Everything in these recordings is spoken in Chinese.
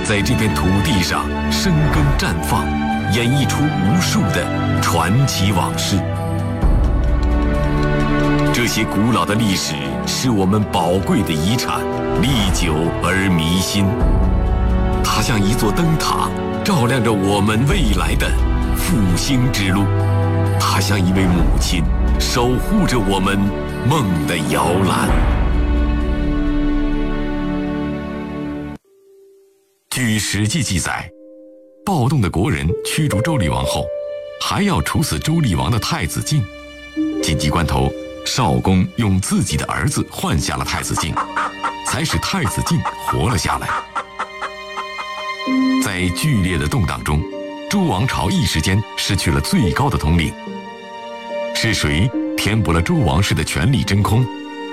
在这片土地上生根绽放，演绎出无数的传奇往事。这些古老的历史是我们宝贵的遗产，历久而弥新。它像一座灯塔，照亮着我们未来的复兴之路。它像一位母亲，守护着我们梦的摇篮。据《史记》记载，暴动的国人驱逐周厉王后，还要处死周厉王的太子晋。紧急关头，少公用自己的儿子换下了太子晋，才使太子晋活了下来。在剧烈的动荡中，周王朝一时间失去了最高的统领。是谁填补了周王室的权力真空？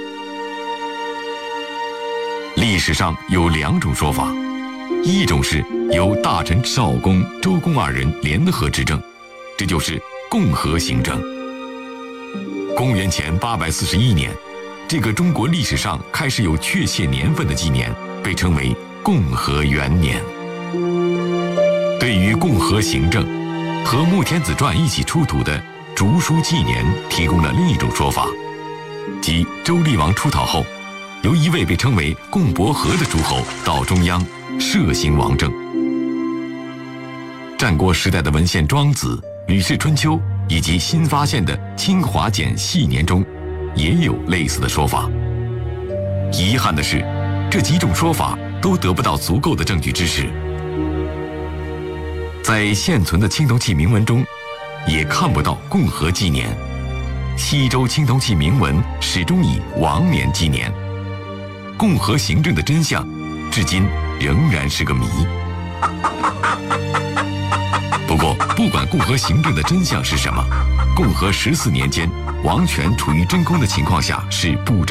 历史上有两种说法，一种是由大臣少公、周公二人联合执政，这就是共和行政。公元前841年，这个中国历史上开始有确切年份的纪年，被称为共和元年。对于共和行政，和《穆天子传》一起出土的竹书纪年提供了另一种说法，即周厉王出逃后，由一位被称为共伯和的诸侯到中央设行王政。战国时代的文献《庄子》《吕氏春秋》以及新发现的清华简系年中，也有类似的说法。遗憾的是，这几种说法都得不到足够的证据支持。在现存的青铜器铭文中，也看不到共和纪年。西周青铜器铭文始终以王年纪年。共和行政的真相，至今仍然是个谜。不过，不管共和行政的真相是什么，共和14年间，王权处于真空的情况下是不争